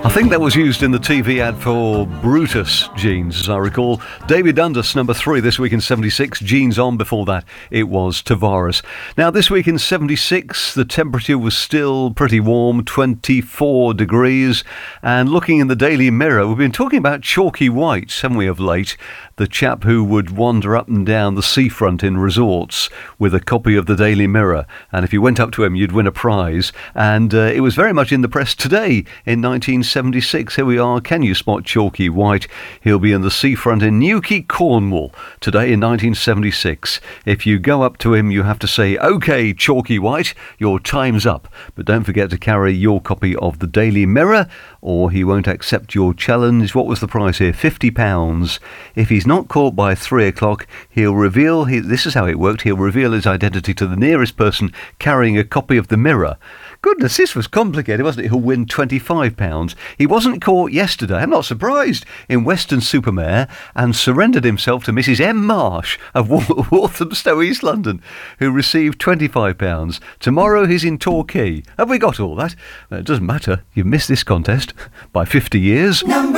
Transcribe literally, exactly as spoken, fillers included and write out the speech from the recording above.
I think that was used in the T V ad for Brutus jeans, as I recall. David Dundas, number three this week in seventy-six. Jeans on. Before that, it was Tavares. Now, this week in seventy-six, the temperature was still pretty warm, twenty-four degrees. And looking in the Daily Mirror, we've been talking about Chalky White, haven't we, of late? The chap who would wander up and down the seafront in resorts with a copy of the Daily Mirror. And if you went up to him, you'd win a prize. And uh, it was very much in the press today in nineteen seventy-six. Here we are. Can you spot Chalky White? He'll be in the seafront in Newquay, Cornwall, today in nineteen seventy-six. If you go up to him, you have to say, OK, Chalky White, your time's up. But don't forget to carry your copy of the Daily Mirror, or he won't accept your challenge. What was the price here? fifty pounds. If he's not caught by three o'clock, he'll reveal, his, this is how it worked, he'll reveal his identity to the nearest person carrying a copy of the Mirror. Goodness, this was complicated, wasn't it? He'll win twenty-five pounds. He wasn't caught yesterday, I'm not surprised, in Weston-super-Mare, and surrendered himself to Missus M. Marsh of Walthamstow, East London, who received twenty-five pounds. Tomorrow he's in Torquay. Have we got all that? Well, it doesn't matter. You've missed this contest by fifty years. Number